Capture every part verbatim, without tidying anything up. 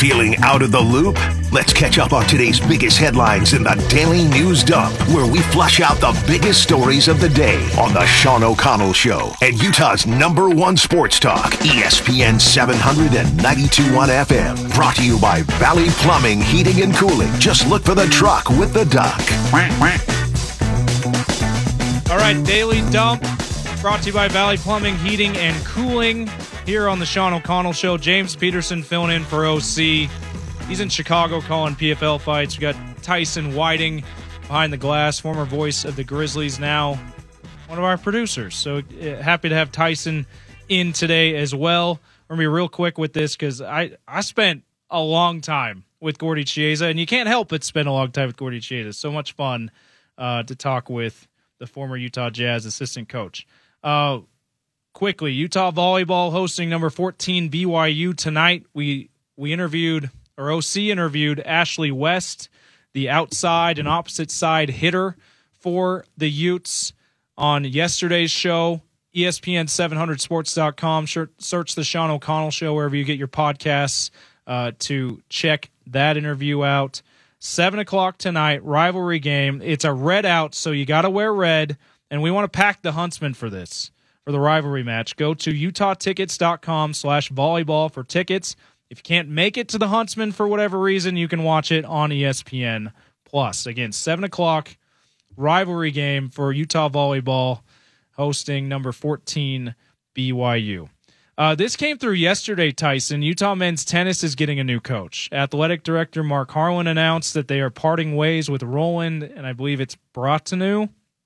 Feeling out of the loop? Let's catch up on today's biggest headlines in the Daily News Dump, where we flush out the biggest stories of the day on the Sean O'Connell Show and Utah's number one sports talk, E S P N seven ninety-two point one F M. Brought to you by Valley Plumbing, Heating and Cooling. Just look for the truck with the duck. All right, Daily Dump, brought to you by Valley Plumbing, Heating and Cooling. Here on the Sean O'Connell Show, James Peterson filling in for O C. He's in Chicago calling P F L fights. We got Tyson Whiting behind the glass, former voice of the Grizzlies, now one of our producers. So uh, happy to have Tyson in today as well. We're going to be real quick with this because I, I spent a long time with Gordy Chiesa, and you can't help but spend a long time with Gordy Chiesa. So much fun uh, to talk with the former Utah Jazz assistant coach. Uh, quickly, Utah volleyball hosting number fourteen B Y U tonight. We we interviewed, or O C interviewed, Ashley West, the outside and opposite side hitter for the Utes on yesterday's show. E S P N seven hundred sports dot com. Search the Sean O'Connell Show wherever you get your podcasts uh, to check that interview out. seven o'clock tonight, rivalry game. It's a red out, so you got to wear red, and we want to pack the Huntsman for this. For the rivalry match, go to utah tickets dot com slash volleyball for tickets. If you can't make it to the Huntsman for whatever reason, you can watch it on E S P N Plus. Again, seven o'clock rivalry game for Utah volleyball hosting number fourteen B Y U. Uh, this came through yesterday, Tyson. Utah men's tennis is getting a new coach. Athletic director Mark Harlan announced that they are parting ways with Roland, and I believe it's Bratanu.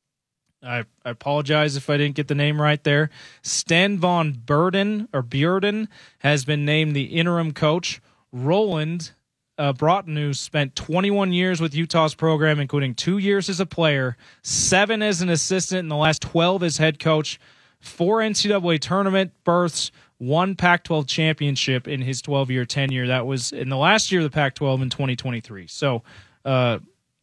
I, I apologize if I didn't get the name right there. Sten von Burden or Bjorden has been named the interim coach. Roland uh, Bratanu spent twenty-one years with Utah's program, including two years as a player, seven as an assistant, and the last twelve as head coach. Four N C double A tournament berths, one Pac twelve championship in his twelve-year tenure. That was in the last year of the Pac twelve in twenty twenty-three. So, uh,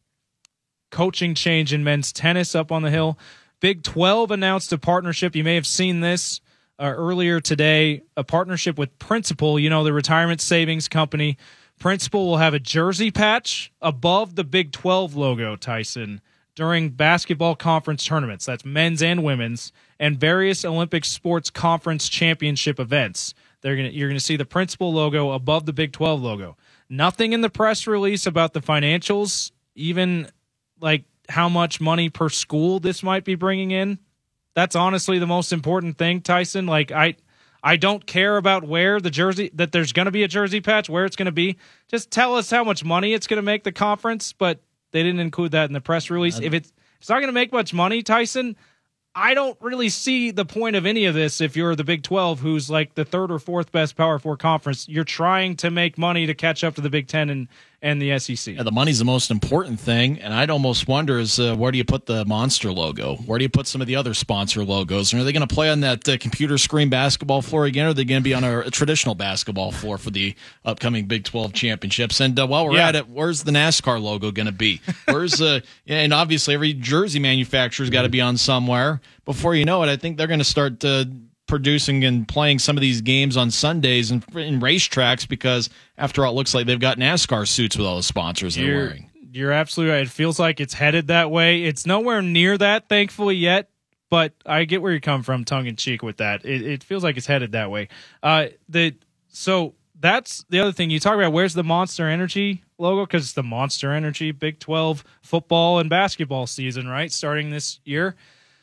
coaching change in men's tennis up on the Hill. Big twelve announced a partnership. You may have seen this uh, earlier today, a partnership with Principal, you know, the retirement savings company. Principal will have a jersey patch above the Big twelve logo, Tyson, during basketball conference tournaments. That's men's and women's, and various Olympic sports conference championship events. They're gonna, you're going to see the Principal logo above the Big twelve logo. Nothing in the press release about the financials, even like how much money per school this might be bringing in. That's honestly the most important thing, Tyson. Like I, I don't care about where the jersey, that there's going to be a jersey patch, where it's going to be. Just tell us how much money it's going to make the conference, but they didn't include that in the press release. If it's, if it's not going to make much money, Tyson, I don't really see the point of any of this if you're the Big twelve, who's like the third or fourth best Power Four conference. You're trying to make money to catch up to the Big Ten and, and the S E C. Yeah, the money's the most important thing, and I'd almost wonder is uh, where do you put the Monster logo? Where do you put some of the other sponsor logos? And are they going to play on that uh, computer screen basketball floor again, or are they going to be on a, a traditional basketball floor for the upcoming Big twelve championships? And uh, while we're yeah. at it, where's the NASCAR logo going to be? Where's uh, and obviously every jersey manufacturer's got to be on somewhere. Before you know it, I think they're going to start uh, producing and playing some of these games on Sundays and in racetracks because, after all, it looks like they've got NASCAR suits with all the sponsors they're you're, wearing. You're absolutely right. It feels like it's headed that way. It's nowhere near that, thankfully, yet, but I get where you come from, tongue-in-cheek with that. It, it feels like it's headed that way. Uh, the So that's the other thing. You talk about where's the Monster Energy logo, because it's the Monster Energy Big twelve football and basketball season, right, starting this year.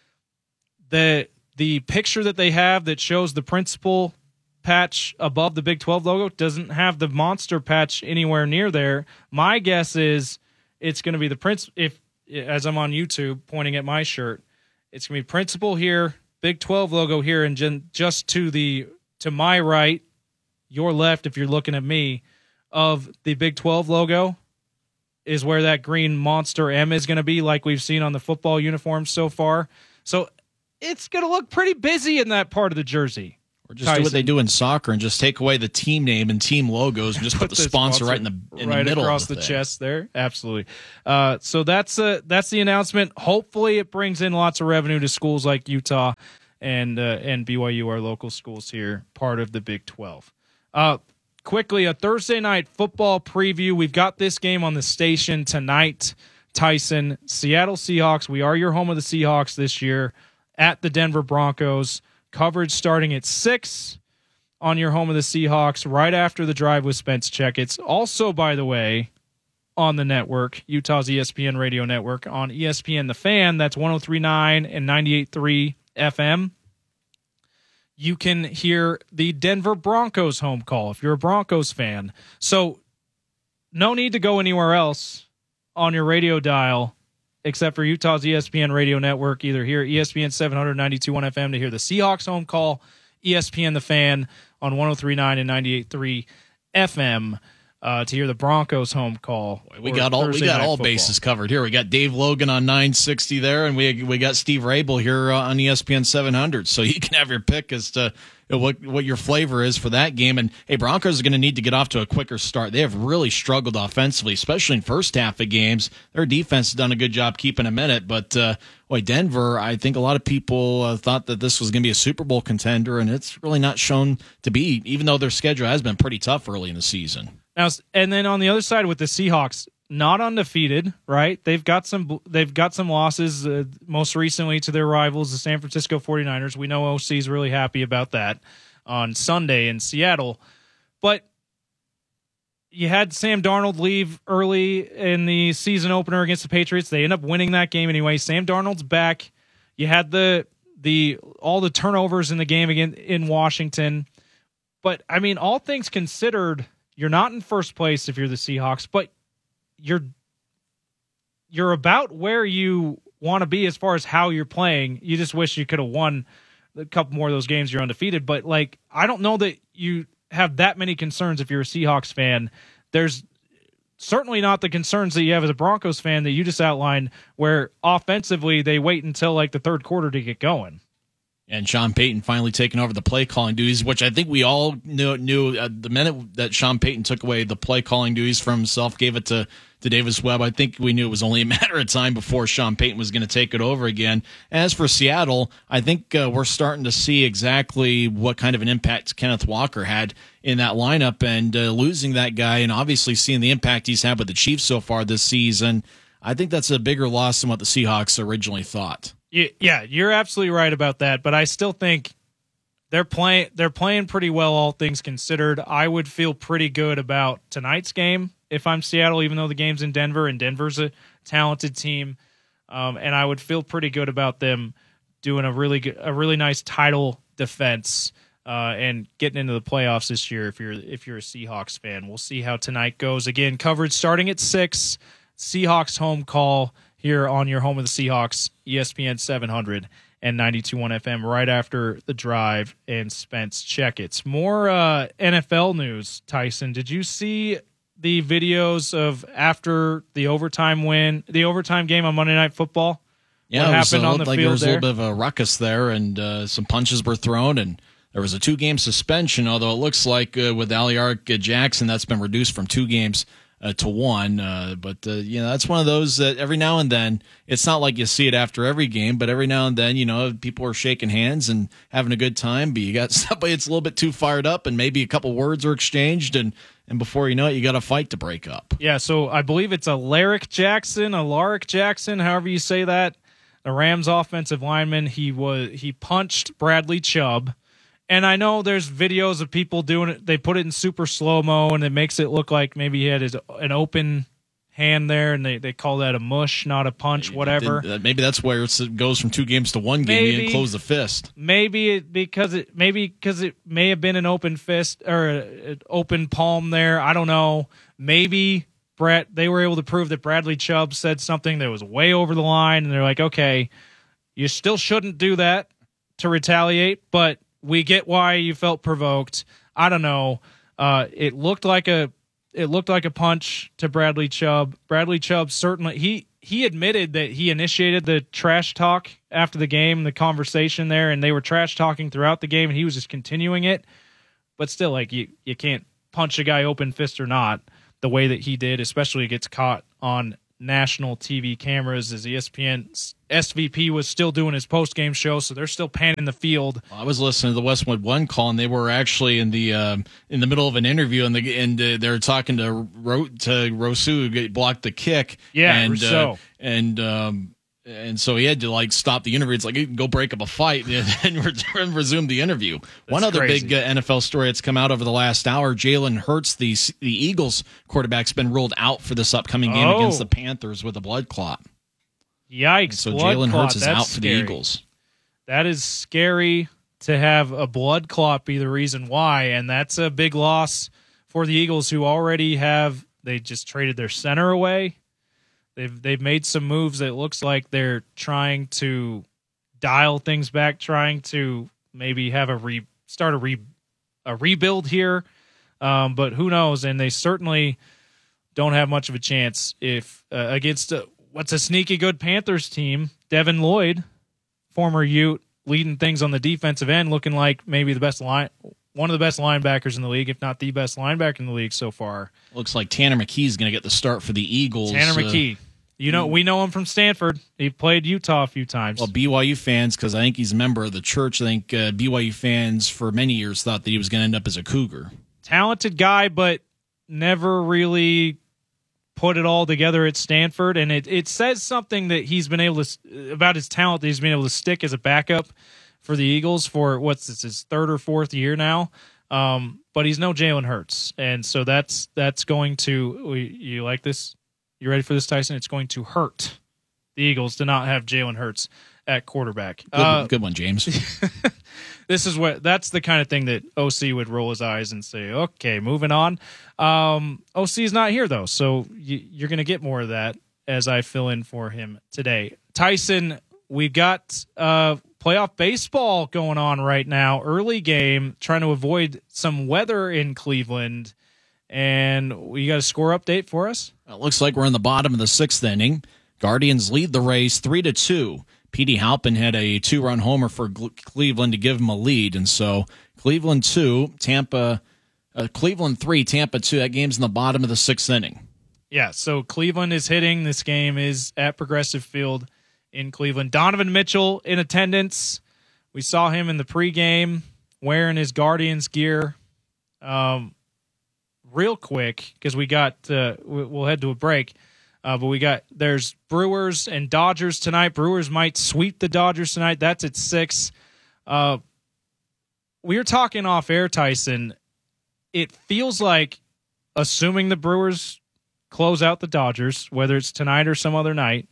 The the picture that they have that shows the Principal patch above the Big twelve logo doesn't have the Monster patch anywhere near there. My guess is it's going to be the Prince. If as I'm on YouTube pointing at my shirt, it's going to be Principal here, Big twelve logo here, and just to the to my right, your left, if you're looking at me, of the Big twelve logo is where that green Monster M is going to be, like we've seen on the football uniforms so far. So it's going to look pretty busy in that part of the jersey. Or just Tyson. do what they do in soccer and just take away the team name and team logos and just put, put the, the sponsor, sponsor right in the in right the middle across of the, the thing. chest there. Absolutely. Uh, so that's uh, that's the announcement. Hopefully, it brings in lots of revenue to schools like Utah and uh, and B Y U, our local schools here, part of the Big twelve. Uh, quickly, a Thursday night football preview. We've got this game on the station tonight. Tyson, Seattle Seahawks. We are your home of the Seahawks this year at the Denver Broncos. Coverage starting at six on your home of the Seahawks right after the drive with Spence Checketts. Also, by the way, on the network, Utah's E S P N radio network, on E S P N The Fan, that's one oh three point nine and ninety-eight point three F M. You can hear the Denver Broncos home call if you're a Broncos fan. So no need to go anywhere else on your radio dial except for Utah's E S P N radio network, either here at E S P N seven hundred ninety-two point one F M to hear the Seahawks home call, E S P N The Fan on one oh three point nine and ninety-eight point three F M. Uh, to hear the Broncos home call. We got all Thursday we got all football. bases covered here. We got Dave Logan on nine sixty there, and we we got Steve Rabel here uh, on E S P N seven hundred. So you can have your pick as to what what your flavor is for that game. And hey, Broncos are going to need to get off to a quicker start. They have really struggled offensively, especially in first half of games. Their defense has done a good job keeping them in it. But uh, boy, Denver, I think a lot of people uh, thought that this was going to be a Super Bowl contender, and it's really not shown to be, even though their schedule has been pretty tough early in the season. Now, and then on the other side with the Seahawks, not undefeated, right? They've got some they've got some losses, uh, most recently to their rivals, the San Francisco forty-niners. We know O C is really happy about that on Sunday in Seattle. But you had Sam Darnold leave early in the season opener against the Patriots. They end up winning that game anyway. Sam Darnold's back. You had the the all the turnovers in the game again in Washington. But, I mean, all things considered, you're not in first place if you're the Seahawks, but you're you're about where you want to be as far as how you're playing. You just wish you could have won a couple more of those games you're undefeated. But, like, I don't know that you have that many concerns if you're a Seahawks fan. There's certainly not the concerns that you have as a Broncos fan that you just outlined, where offensively they wait until, like, the third quarter to get going. And Sean Payton finally taking over the play calling duties, which I think we all knew. knew uh, the minute that Sean Payton took away the play calling duties from himself, gave it to, to Davis Webb, I think we knew it was only a matter of time before Sean Payton was going to take it over again. As for Seattle, I think uh, we're starting to see exactly what kind of an impact Kenneth Walker had in that lineup, and uh, losing that guy, and obviously seeing the impact he's had with the Chiefs so far this season. I think that's a bigger loss than what the Seahawks originally thought. Yeah, you're absolutely right about that, but I still think they're playing they're playing pretty well, all things considered. I would feel pretty good about tonight's game if I'm Seattle, even though the game's in Denver, and Denver's a talented team, um, and I would feel pretty good about them doing a really good, a really nice title defense uh, and getting into the playoffs this year. If you're if you're a Seahawks fan, we'll see how tonight goes. Again, coverage starting at six. Seahawks home call here on your home of the Seahawks, E S P N seven hundred and ninety-two point one F M, right after the drive and Spence Checketts. More uh, N F L news, Tyson. Did you see the videos of after the overtime win, the overtime game on Monday Night Football? Yeah, what it was, happened uh, on the like field there was there? a little bit of a ruckus there, and uh, some punches were thrown, and there was a two-game suspension, although it looks like uh, with Aliark Jackson, that's been reduced from two games Uh, to one, uh, but uh, you know, that's one of those that every now and then, it's not like you see it after every game, but every now and then, you know, people are shaking hands and having a good time, but you got somebody that's a little bit too fired up, and maybe a couple words are exchanged, and and before you know it, you got a fight to break up. Yeah, so I believe it's a Alaric Jackson, Alaric Jackson, however you say that, the Rams offensive lineman. He was he punched Bradley Chubb. And I know there's videos of people doing it. They put it in super slow-mo, and it makes it look like maybe he had his, an open hand there, and they, they call that a mush, not a punch, Maybe whatever. Maybe, maybe that's where it goes from two games to one game. Maybe, You didn't close the fist. Maybe it, because it maybe because it may have been an open fist or an open palm there. I don't know. Maybe Brett they were able to prove that Bradley Chubb said something that was way over the line, and they're like, okay, you still shouldn't do that to retaliate, but we get why you felt provoked. I don't know. Uh, it looked like a it looked like a punch to Bradley Chubb. Bradley Chubb certainly he he admitted that he initiated the trash talk after the game, the conversation there, and they were trash talking throughout the game, and he was just continuing it. But still, like you you can't punch a guy open fist or not the way that he did, especially if it gets caught on national T V cameras as E S P N's S V P was still doing his post-game show, so they're still panning the field. I was listening to the Westwood One call, and they were actually in the um, in the middle of an interview, and, the, and uh, they're talking to Ro, to Rousseau, who blocked the kick. Yeah, and, Rousseau. Uh, and um, and so he had to like stop the interview. It's like, you can go break up a fight and return, resume the interview. That's One other crazy. big uh, N F L story that's come out over the last hour: Jalen Hurts, the the Eagles quarterback's been ruled out for this upcoming game Oh. against the Panthers with a blood clot. Yikes. So blood Jalen clot, Hurts is that's out for scary. the Eagles. That is scary to have a blood clot be the reason why, and that's a big loss for the Eagles, who already have they just traded their center away. They've they've made some moves that looks like they're trying to dial things back, trying to maybe have a re start a re a rebuild here. Um, but who knows? And they certainly don't have much of a chance if uh, against uh, what's a sneaky good Panthers team. Devin Lloyd, former Ute, leading things on the defensive end, looking like maybe the best line, one of the best linebackers in the league, if not the best linebacker in the league so far. Looks like Tanner McKee's going to get the start for the Eagles. Tanner Uh, McKee. You know, we know him from Stanford. He played Utah a few times. Well, B Y U fans, because I think he's a member of the church, I think uh, B Y U fans for many years thought that he was going to end up as a Cougar. Talented guy, but never really put it all together at Stanford. And it, it says something that he's been able to, about his talent, that he's been able to stick as a backup for the Eagles for, what's this, his third or fourth year now. Um, but he's no Jalen Hurts. And so that's that's going to, you like this? You ready for this, Tyson? It's going to hurt the Eagles to not have Jalen Hurts at quarterback. Good, Uh, good one, James. This is what that's the kind of thing that O C would roll his eyes and say, okay, moving on. Um, O C is not here, though, so you, you're going to get more of that as I fill in for him today. Tyson, we've got uh, playoff baseball going on right now, early game, trying to avoid some weather in Cleveland. And we got a score update for us? It looks like we're in the bottom of the sixth inning. Guardians lead the race three to two. Petey Halpin had a two-run homer for Cleveland to give him a lead, and so Cleveland two, Tampa, uh, Cleveland three, Tampa two. That game's in the bottom of the sixth inning. Yeah, so Cleveland is hitting. This game is at Progressive Field in Cleveland. Donovan Mitchell in attendance. We saw him in the pregame wearing his Guardians gear. Um, real quick, because we got uh, we'll head to a break. Uh, but we got there's Brewers and Dodgers tonight. Brewers might sweep the Dodgers tonight. That's at six. Uh, we were talking off air, Tyson. It feels like, assuming the Brewers close out the Dodgers, whether it's tonight or some other night,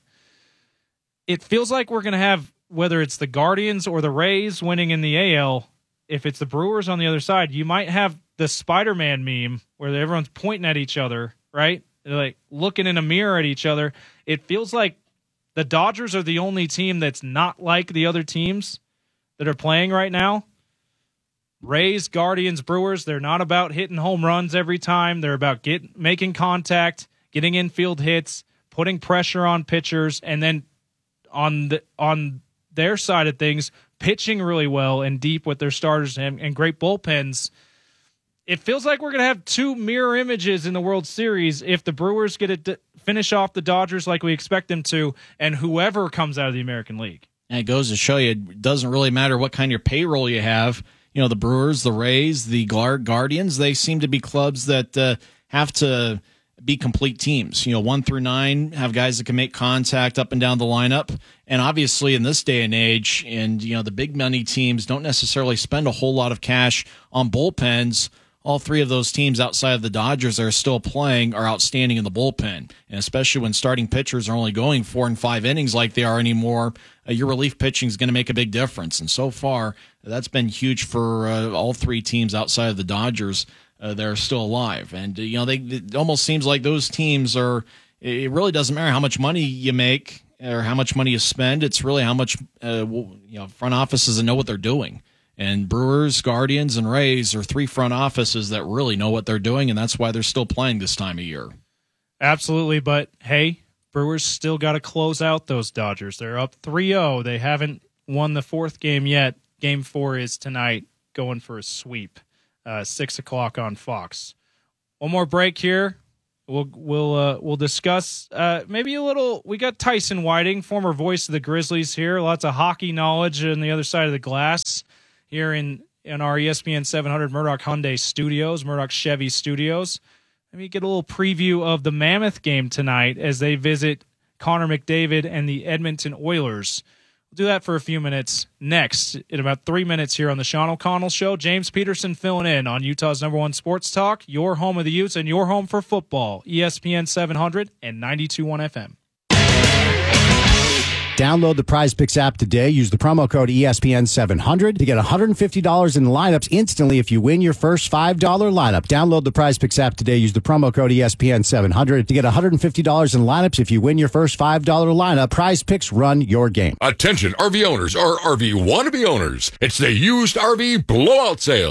it feels like we're going to have, whether it's the Guardians or the Rays winning in the A L, if it's the Brewers on the other side, you might have the Spider-Man meme where everyone's pointing at each other, right? They're like looking in a mirror at each other. It feels like the Dodgers are the only team that's not like the other teams that are playing right now. Rays, Guardians, Brewers, they're not about hitting home runs every time. They're about get, making contact, getting infield hits, putting pressure on pitchers, and then on the, on their side of things, pitching really well and deep with their starters and, and great bullpens. It feels like we're going to have two mirror images in the World Series if the Brewers get to finish off the Dodgers like we expect them to, and whoever comes out of the American League. And it goes to show you, it doesn't really matter what kind of payroll you have. You know, the Brewers, the Rays, the Guardians, they seem to be clubs that uh, have to be complete teams. You know, one through nine have guys that can make contact up and down the lineup. And obviously in this day and age, and, you know, the big money teams don't necessarily spend a whole lot of cash on bullpens. All three of those teams outside of the Dodgers that are still playing are outstanding in the bullpen. And especially when starting pitchers are only going four and five innings like they are anymore, uh, your relief pitching is going to make a big difference. And so far, that's been huge for uh, all three teams outside of the Dodgers uh, that are still alive. And, uh, you know, they, it almost seems like those teams are, it really doesn't matter how much money you make or how much money you spend. It's really how much, uh, you know, front offices know what they're doing. And Brewers, Guardians, and Rays are three front offices that really know what they're doing, and that's why they're still playing this time of year. Absolutely, but hey, Brewers still got to close out those Dodgers. They're up three oh. They haven't won the fourth game yet. Game four is tonight, going for a sweep. Uh, six o'clock on Fox. One more break here. We'll we'll uh, we'll discuss uh, maybe a little. We got Tyson Whiting, former voice of the Grizzlies, here. Lots of hockey knowledge on the other side of the glass here in in our E S P N seven hundred Murdoch Hyundai Studios, Murdoch Chevy Studios. Maybe get a little preview of the Mammoth game tonight as they visit Connor McDavid and the Edmonton Oilers. We'll do that for a few minutes next. In about three minutes here on the Sean O'Connell Show, James Peterson filling in on Utah's number one sports talk, your home of the Utes and your home for football, E S P N seven hundred and ninety-two point one F M. Download the Prize Picks app today. Use the promo code E S P N seven hundred to get one hundred fifty dollars in lineups instantly if you win your first five dollars lineup. Download the Prize Picks app today. Use the promo code E S P N seven hundred to get one hundred fifty dollars in lineups if you win your first five dollars lineup. Prize Picks, run your game. Attention R V owners or R V wannabe owners. It's the used R V blowout sale.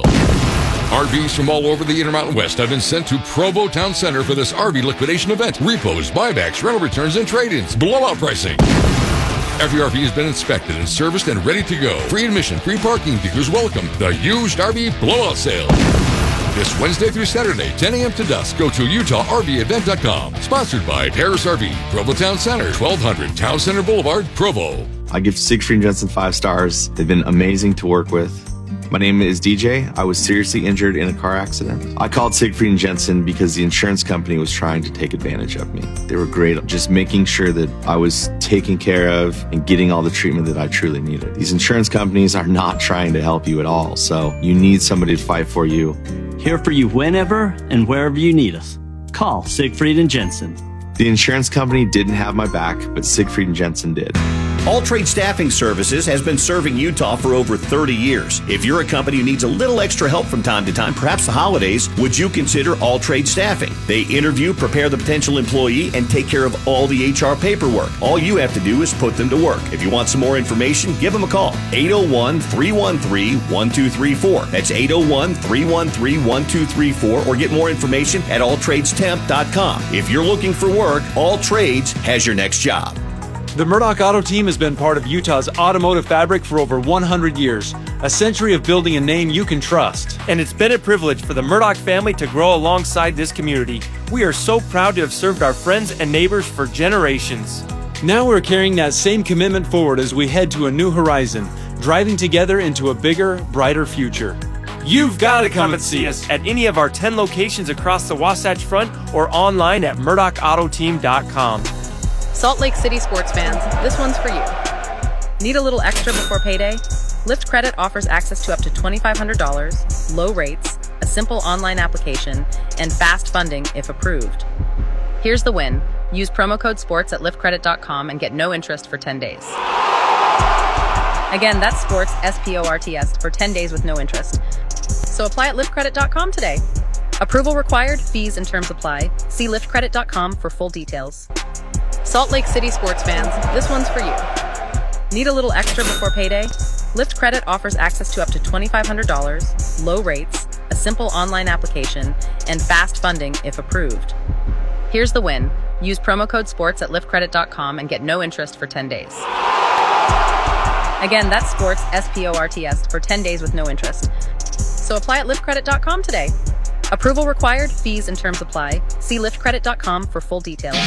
R Vs from all over the Intermountain West have been sent to Provo Town Center for this R V liquidation event. Repos, buybacks, rental returns, and trade-ins. Blowout pricing. Every R V has been inspected and serviced and ready to go. Free admission, free parking, dealers welcome. The used R V blowout sale. This Wednesday through Saturday, ten a.m. to dusk. Go to Utah R V event dot com. Sponsored by Harris R V, Provo Town Center, twelve hundred Town Center Boulevard, Provo. I give Siegfried and Jensen five stars. They've been amazing to work with. My name is D J. I was seriously injured in a car accident. I called Siegfried and Jensen because the insurance company was trying to take advantage of me. They were great at just making sure that I was taken care of and getting all the treatment that I truly needed. These insurance companies are not trying to help you at all, so you need somebody to fight for you. Here for you whenever and wherever you need us. Call Siegfried and Jensen. The insurance company didn't have my back, but Siegfried and Jensen did. All Trade Staffing Services has been serving Utah for over thirty years. If you're a company who needs a little extra help from time to time, perhaps the holidays, would you consider All Trade Staffing? They interview, prepare the potential employee, and take care of all the H R paperwork. All you have to do is put them to work. If you want some more information, give them a call. eight oh one, three one three, one two three four. That's eight oh one, three one three, one two three four, or get more information at all trades temp dot com. If you're looking for work, All Trades has your next job. The Murdoch Auto Team has been part of Utah's automotive fabric for over one hundred years, a century of building a name you can trust. And it's been a privilege for the Murdoch family to grow alongside this community. We are so proud to have served our friends and neighbors for generations. Now we're carrying that same commitment forward as we head to a new horizon, driving together into a bigger, brighter future. You've got to come and see us at any of our ten locations across the Wasatch Front or online at murdoch auto team dot com. Salt Lake City sports fans, this one's for you. Need a little extra before payday? Lyft Credit offers access to up to twenty-five hundred dollars, low rates, a simple online application, and fast funding if approved. Here's the win. Use promo code SPORTS at lyft credit dot com and get no interest for ten days. Again, that's SPORTS, S P O R T S, for ten days with no interest. So apply at lyft credit dot com today. Approval required, fees and terms apply. See lyft credit dot com for full details. Salt Lake City sports fans, this one's for you. Need a little extra before payday? Lyft Credit offers access to up to twenty-five hundred dollars, low rates, a simple online application, and fast funding if approved. Here's the win. Use promo code SPORTS at lyft credit dot com and get no interest for ten days. Again, that's SPORTS, S P O R T S, for ten days with no interest. So apply at lyft credit dot com today. Approval required, fees and terms apply. See lyft credit dot com for full details.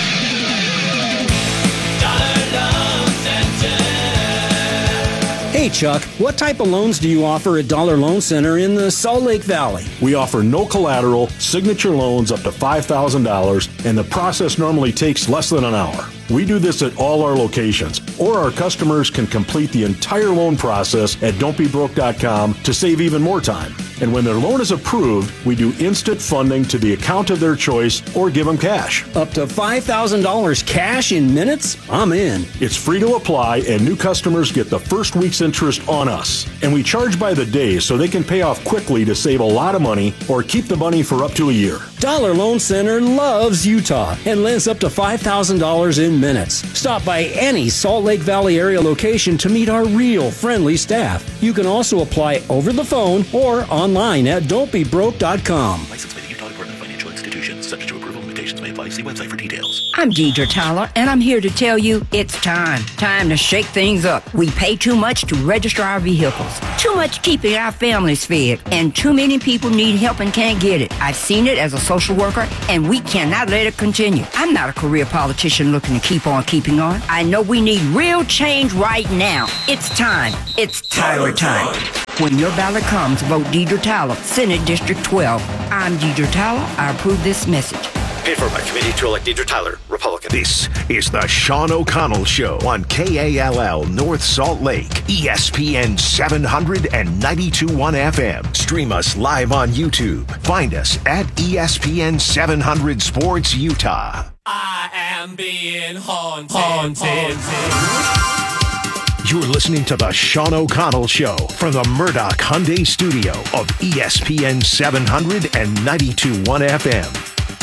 Hey Chuck, what type of loans do you offer at Dollar Loan Center in the Salt Lake Valley? We offer no collateral, signature loans up to five thousand dollars, and the process normally takes less than an hour. We do this at all our locations, or our customers can complete the entire loan process at don't be broke dot com to save even more time. And when their loan is approved, we do instant funding to the account of their choice or give them cash. Up to five thousand dollars cash in minutes? I'm in. It's free to apply, and new customers get the first week's interest on us. And we charge by the day so they can pay off quickly to save a lot of money or keep the money for up to a year. Dollar Loan Center loves Utah and lends up to five thousand dollars in minutes. Stop by any Salt Lake Valley area location to meet our real friendly staff. You can also apply over the phone or online at don't be broke dot com. Licensed by the Utah Department of Financial Institutions, subject to approval and Limitations may apply. See website for details. I'm Deidre Tyler, and I'm here to tell you it's time. Time to shake things up. We pay too much to register our vehicles. Too much keeping our families fed. And too many people need help and can't get it. I've seen it as a social worker, and we cannot let it continue. I'm not a career politician looking to keep on keeping on. I know we need real change right now. It's time. It's Tyler time. When your ballot comes, vote Deidre Tyler, Senate District twelve. I'm Deidre Tyler. I approve this message. Paid for by committee to elect Deidre Tyler, Republican. This is the Sean O'Connell Show on K A L L North Salt Lake, E S P N seven hundred ninety-two point one F M. Stream us live on YouTube. Find us at E S P N seven hundred Sports Utah. I am being haunted. haunted. You're listening to the Sean O'Connell Show from the Murdoch Hyundai Studio of E S P N seven hundred ninety-two point one F M.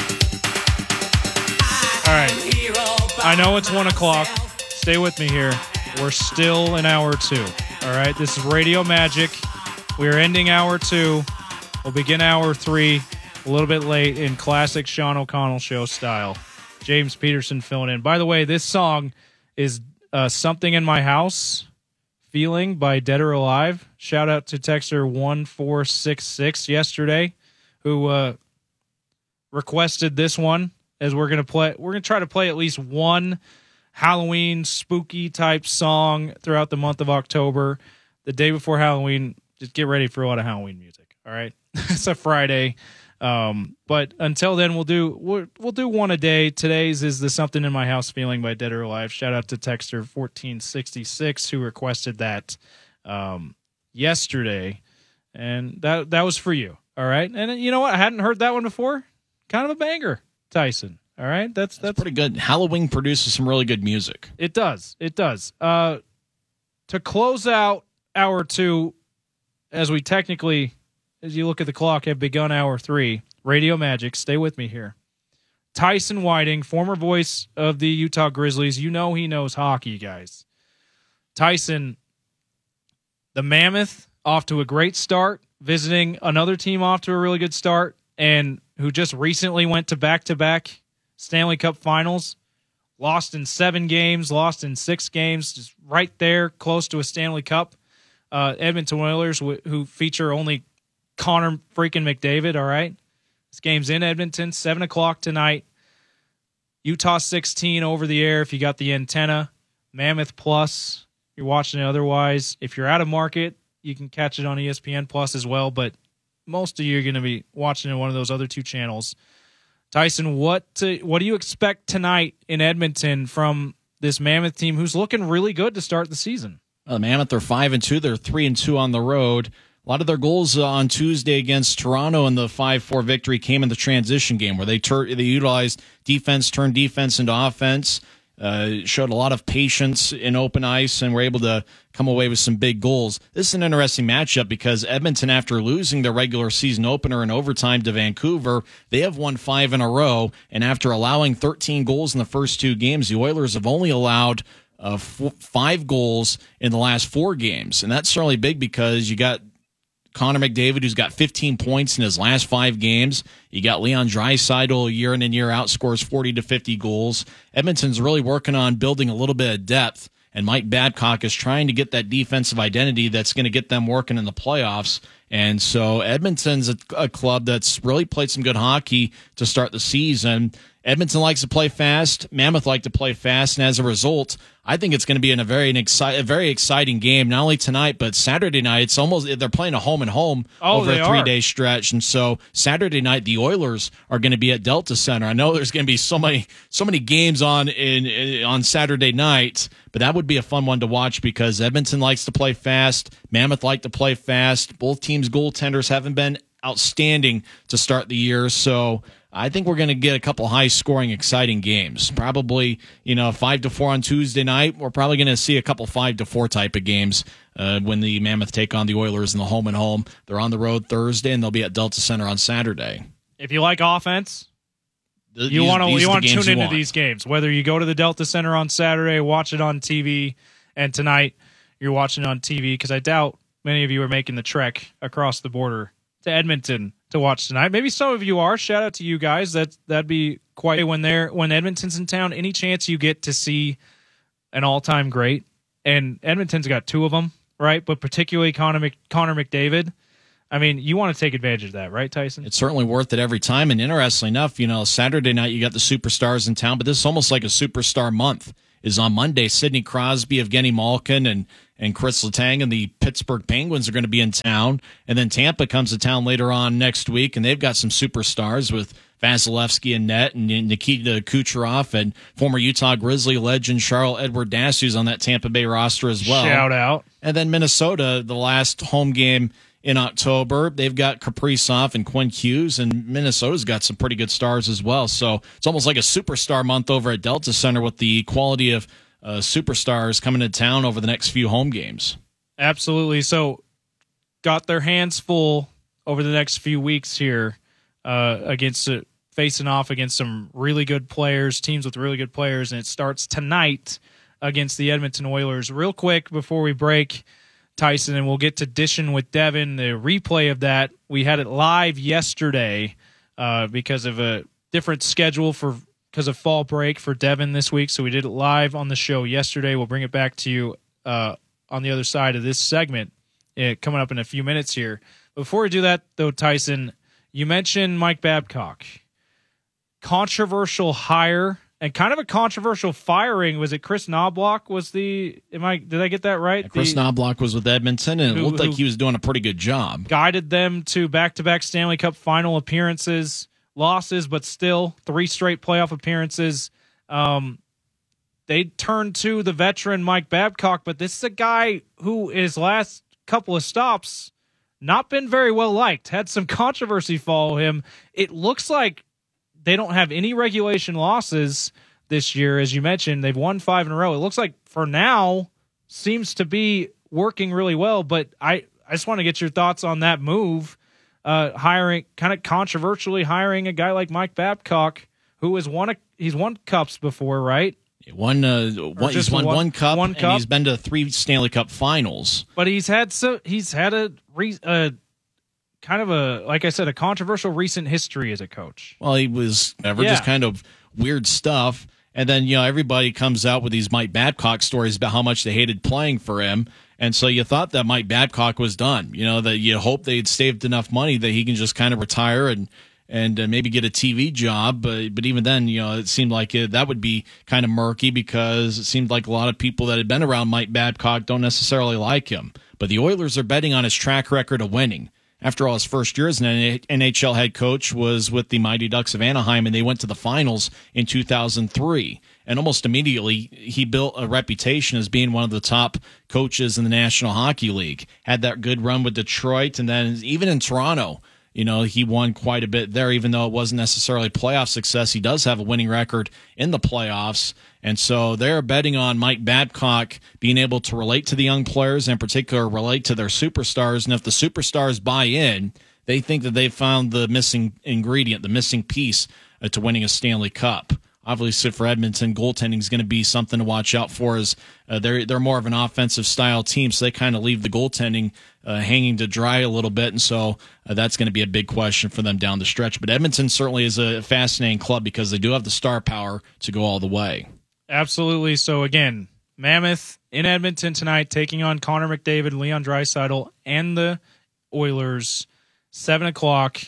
All right. I know it's one o'clock. Stay with me here. We're still in hour two. All right. This is Radio Magic. We are ending hour two. We'll begin hour three a little bit late in classic Sean O'Connell Show style. James Peterson filling in. By the way, this song is uh, Something in My House, Feeling by Dead or Alive. Shout out to texter one four six six yesterday who uh, requested this one. As we're gonna play, we're gonna try to play at least one Halloween spooky type song throughout the month of October. The day before Halloween, just get ready for a lot of Halloween music. All right, it's a Friday, um, but until then, we'll do we'll, we'll do one a day. Today's is the Something in My House Feeling by Dead or Alive. Shout out to texter fourteen sixty-six who requested that um, yesterday, and that that was for you. All right, and you know what? I hadn't heard that one before. Kind of a banger. Tyson. All right. That's, that's that's pretty good. Halloween produces some really good music. It does. It does. Uh, to close out hour two, as we technically, as you look at the clock, have begun hour three, Radio Magic, stay with me here. Tyson Whiting, former voice of the Utah Grizzlies. You know he knows hockey, guys. Tyson, the Mammoth, off to a great start, visiting another team off to a really good start, and who just recently went to back-to-back Stanley Cup finals, lost in seven games, lost in six games, just right there, close to a Stanley Cup. Uh, Edmonton Oilers, wh- who feature only Connor freaking McDavid, all right? This game's in Edmonton, seven o'clock tonight. Utah sixteen over the air if you got the antenna. Mammoth Plus, you're watching it otherwise. If you're out of market, you can catch it on E S P N Plus as well, but most of you are going to be watching in one of those other two channels. Tyson, what to, what do you expect tonight in Edmonton from this Mammoth team who's looking really good to start the season? Well, the Mammoth are five and two. They're three and two on the road. A lot of their goals uh, on Tuesday against Toronto in the five four victory came in the transition game where they tur- they utilized defense, turned defense into offense. Uh, showed a lot of patience in open ice and were able to come away with some big goals. This is an interesting matchup because Edmonton, after losing their regular season opener in overtime to Vancouver, they have won five in a row. And after allowing thirteen goals in the first two games, the Oilers have only allowed uh, f- five goals in the last four games. And that's certainly big because you got Connor McDavid, who's got fifteen points in his last five games. You got Leon Draisaitl, year in and year out, scores forty to fifty goals. Edmonton's really working on building a little bit of depth, and Mike Babcock is trying to get that defensive identity that's going to get them working in the playoffs. And so Edmonton's a, a club that's really played some good hockey to start the season. Edmonton likes to play fast. Mammoth like to play fast, and as a result, I think it's going to be in a very an exci- a very exciting game. Not only tonight, but Saturday night. It's almost they're playing a home and home oh, over a three are. day stretch, and so Saturday night the Oilers are going to be at Delta Center. I know there's going to be so many so many games on in, in on Saturday night, but that would be a fun one to watch because Edmonton likes to play fast. Mammoth like to play fast. Both teams' goaltenders haven't been outstanding to start the year, so I think we're going to get a couple high-scoring, exciting games. Probably, you know, five to four on Tuesday night. We're probably going to see a couple five to four type of games uh, when the Mammoth take on the Oilers in the home and home. They're on the road Thursday, and they'll be at Delta Center on Saturday. If you like offense, the, you these, want to you want to tune into want. these games. Whether you go to the Delta Center on Saturday, watch it on T V, and tonight you're watching it on T V because I doubt many of you are making the trek across the border to Edmonton to watch tonight. Maybe some of you are. Shout out to you guys. That that'd be quite when they're when Edmonton's in town. Any chance you get to see an all-time great, and Edmonton's got two of them, right? But particularly Connor Mc, Connor McDavid. I mean, you want to take advantage of that, right, Tyson? It's certainly worth it every time. And interestingly enough, you know, Saturday night you got the superstars in town, but this is almost like a superstar month. Is on Monday, Sidney Crosby, Evgeny Malkin, and and Chris Letang and the Pittsburgh Penguins are going to be in town. And then Tampa comes to town later on next week, and they've got some superstars with Vasilevsky and net and Nikita Kucherov and former Utah Grizzly legend Charles Edward Dass, who's on that Tampa Bay roster as well. Shout out. And then Minnesota, the last home game in October, they've got Kaprizov and Quinn Hughes, and Minnesota's got some pretty good stars as well. So it's almost like a superstar month over at Delta Center with the quality of uh, superstars coming to town over the next few home games. Absolutely. So got their hands full over the next few weeks here uh, against uh, facing off against some really good players, teams with really good players, and it starts tonight against the Edmonton Oilers. Real quick before we break, Tyson, and we'll get to Dishing with Devin, the replay of that. We had it live yesterday uh, because of a different schedule for because of fall break for Devin this week, so we did it live on the show yesterday. We'll bring it back to you uh, on the other side of this segment uh, coming up in a few minutes here. Before we do that, though, Tyson, you mentioned Mike Babcock. Controversial hire and kind of a controversial firing. Was it Chris Knobloch was the am I did I get that right? Yeah, Chris the, Knobloch was with Edmonton, and it who, looked like he was doing a pretty good job. Guided them to back-to-back Stanley Cup final appearances, losses, but still three straight playoff appearances. Um, they turned to the veteran Mike Babcock, but this is a guy who his last couple of stops not been very well liked. Had some controversy follow him. It looks like they don't have any regulation losses this year. As you mentioned, they've won five in a row. It looks like for now seems to be working really well, but I, I just want to get your thoughts on that move, uh, hiring kind of controversially hiring a guy like Mike Babcock, who has won a, he's won cups before, right? He won, uh, one, he's won one, one cup, one and cup. he's been to three Stanley Cup finals. But he's had so he's had a re, uh, kind of a, like I said, a controversial recent history as a coach. Well, he was ever Yeah. just kind of weird stuff. And then, you know, everybody comes out with these Mike Babcock stories about how much they hated playing for him. And so you thought that Mike Babcock was done, you know, that you hope they'd saved enough money that he can just kind of retire and, and uh, maybe get a T V job. But, but even then, you know, it seemed like it, that would be kind of murky because it seemed like a lot of people that had been around Mike Babcock don't necessarily like him. But the Oilers are betting on his track record of winning. After all, his first year as an N H L head coach was with the Mighty Ducks of Anaheim, and they went to the finals in two thousand three. And almost immediately, he built a reputation as being one of the top coaches in the National Hockey League. Had that good run with Detroit, and then even in Toronto, you know, he won quite a bit there, even though it wasn't necessarily playoff success. He does have a winning record in the playoffs. And so they're betting on Mike Babcock being able to relate to the young players, and in particular relate to their superstars. And if the superstars buy in, they think that they've found the missing ingredient, the missing piece uh, to winning a Stanley Cup. Obviously, for Edmonton, goaltending is going to be something to watch out for, as uh, they're they're more of an offensive style team, so they kind of leave the goaltending uh, hanging to dry a little bit, and so uh, that's going to be a big question for them down the stretch. But Edmonton certainly is a fascinating club because they do have the star power to go all the way. Absolutely. So again, Mammoth in Edmonton tonight, taking on Connor McDavid, Leon Draisaitl, and the Oilers. Seven o'clock.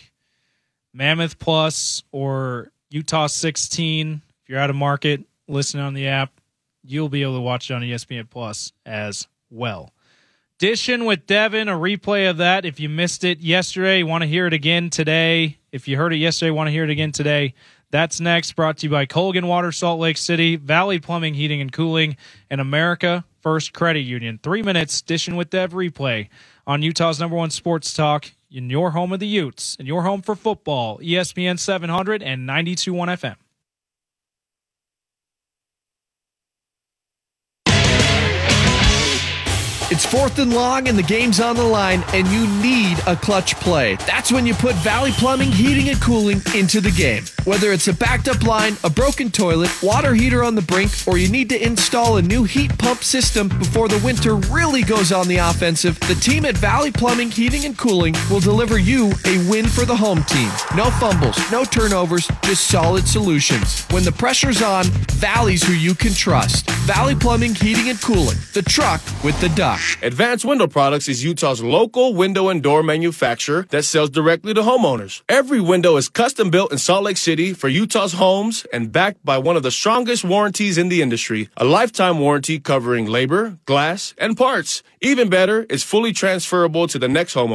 Mammoth Plus or Utah sixteen. If you're out of market, listening on the app, you'll be able to watch it on E S P N Plus as well. Dishing with Devin, a replay of that. If you missed it yesterday, you want to hear it again today. If you heard it yesterday, want to hear it again today. That's next, brought to you by Colgan Water, Salt Lake City, Valley Plumbing, Heating and Cooling, and America First Credit Union. Three minutes, Dishing with Dev replay on Utah's number one sports talk, in your home of the Utes, in your home for football, E S P N seven hundred and ninety-two point one F M. It's fourth and long and the game's on the line and you need a clutch play. That's when you put Valley Plumbing, Heating, and Cooling into the game. Whether it's a backed up line, a broken toilet, water heater on the brink, or you need to install a new heat pump system before the winter really goes on the offensive, the team at Valley Plumbing, Heating, and Cooling will deliver you a win for the home team. No fumbles, no turnovers, just solid solutions. When the pressure's on, Valley's who you can trust. Valley Plumbing, Heating, and Cooling. The truck with the duck. Advanced Window Products is Utah's local window and door manufacturer that sells directly to homeowners. Every window is custom built in Salt Lake City for Utah's homes and backed by one of the strongest warranties in the industry. A lifetime warranty covering labor, glass, and parts. Even better, it's fully transferable to the next homeowner.